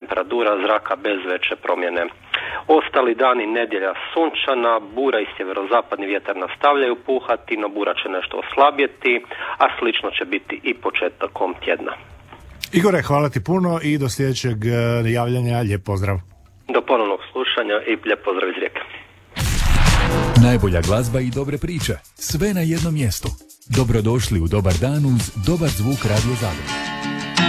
temperatura zraka bez veće promjene. Ostali dani nedjelja sunčana, bura i sjeverozapadni vjetar nastavljaju puhati, no bura će nešto oslabjeti, a slično će biti i početkom tjedna. Igore, hvala ti puno i do sljedećeg javljanja. Lijep pozdrav. Do ponovnog slušanja i lijep pozdrav iz Rijeke. Najbolja glazba i dobre priče, sve na jednom mjestu. Dobrodošli u Dobar dan uz Dobar zvuk Radio Zagreb.